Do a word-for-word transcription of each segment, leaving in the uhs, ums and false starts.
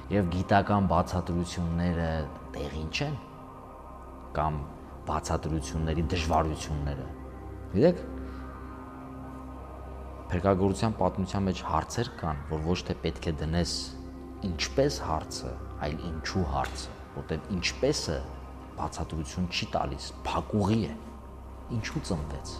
Եվ գիտական բացատրությունները տեղին չեն կամ բացատրությունների դժվարությունները։ Գիտեք, փրկagorության պատմության մեջ հարցեր կան, որ ոչ թե պետք է դնես ինչպես հարցը, այլ ինչու հարցը, որտեղ ինչպեսը բացատրություն չի տալիս, փակուղի է, ինչու ծնվեց։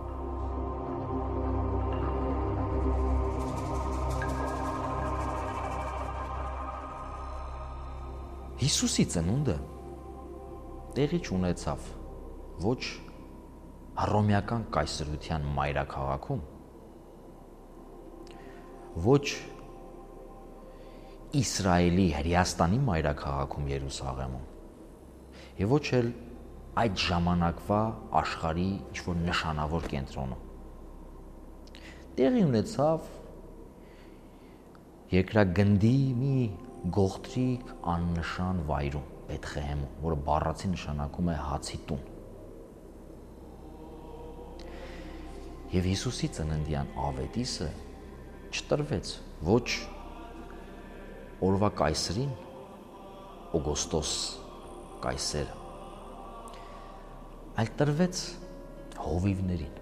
Հիսուսի ծնունդը տեղի չունեցավ ոչ հռոմեական կայսրության մայրաքաղաքում, ոչ Իսրայելի Հրեաստանի մայրաքաղաքում Երուսաղեմում, եւ ոչ էլ այդ ժամանակվա աշխարհի ինչ-որ նշանավոր կենտրոնում։ Տեղի ունեցավ երկրագնդի մի գողտրիկ աննշան վայրում, Բեթխեհեմում, որը բառացի նշանակում է հացի տուն։ Եվ Հիսուսի ծննդյան ավետիսը չտրվեց ոչ օրվա կայսրին, Օգոստոս կայսերը, այլ տրվեց հովիվներին։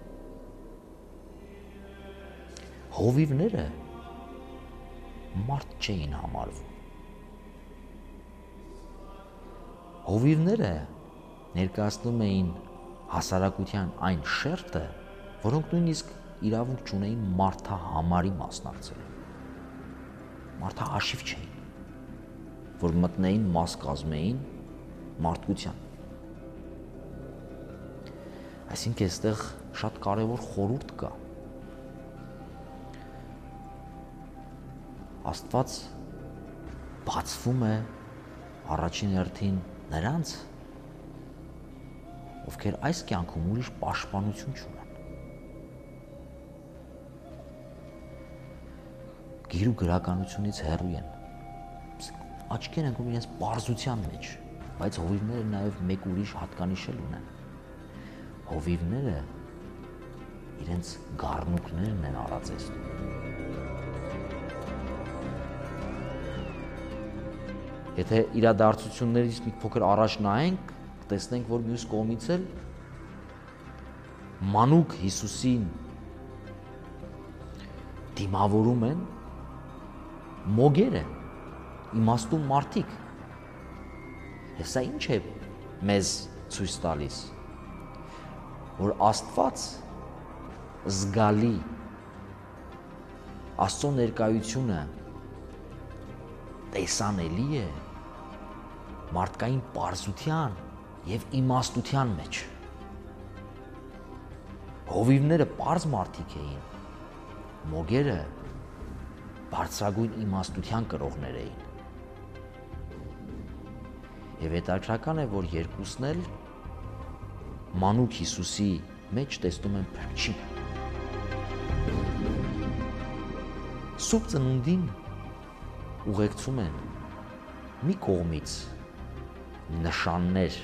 Հովիվները մարդ չէին համարվում։ Հովիվները ներկայացնում էին հասարակության այն շերտը, որոնք նույնիսկ իրավունք չունեին մարդահամարի մասնակցելու։ Մարդահաշիվ չէին, որ մտնեին մաս կազմեին մարդկության։ Այսինքն այստեղ շատ կարևոր խորհուրդ կա։ Աստված բացվում է առաջին հերթին նրանց, ովքեր այս կյանքում ուրիշ պաշտպանություն չունեն։ Գիր ու գրականությունից հեռու են, աչքեր ընկնում իրենց պարզության մեջ, բայց հովիվները նաև մեկ ուրիշ հատկանիշ էլ ունեն։ Հովիվները իրենց գառնուկներն են արածեցնում։ Եթե իրադարձություններից մի փոքր առաջ նայենք, տեսնենք, որ մյուս կողմից էլ մանուկ Հիսուսին դիմավորում են մոգերը, իմաստուն մարդիկ։ Եվ սա ինչ է մեզ ցույց տալիս, որ Աստված զգալի Աստծո ներկայությունը տեսանելի է մարդկային պարզության եւ իմաստության մեջ։ Հովիվները պարզ մարդիկ էին, մոգերը բարձրագույն իմաստության կրողներ էին։ Եվ հետաքրքրական է, որ երկուսն էլ մանուկ Հիսուսի մեջ տեսնում են փրկչին։ Սուրբ ծնունդին ուղեկցում են մի կողմից նշաններ,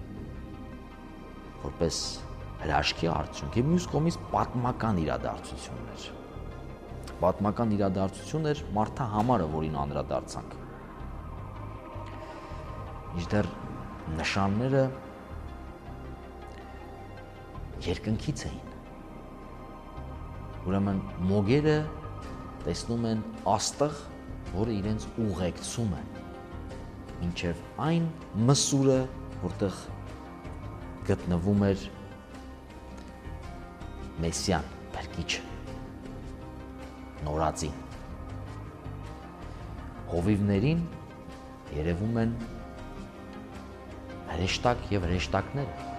որպես հրաշքի արդյունք, եւ մյուս կողմից պատմական իրադարձություններ։ Պատմական իրադարձություններ մարդահամարը, որին անդրադարձանք։ Մինչդեռ նշանները երկնքից էին։ Ուրեմն մոգերը տեսնում են աստղ, որը իրենց ուղեկցում է մինչև այն մսուրը, որտեղ գտնվում էր Մեսիան, Փրկիչը, նորածին։ Հովիվներին երևում են հրեշտակ եւ հրեշտակները։